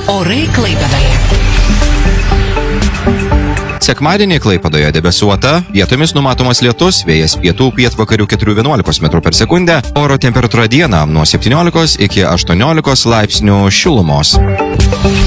Orai Klaipėdoje. Sekmadienį Klaipėdoje debesuota, vietomis numatomas lietus, vėjas pietų pietvakarių 4–11 m/s, oro temperatūra dieną nuo 17 iki 18 laipsnių šilumos.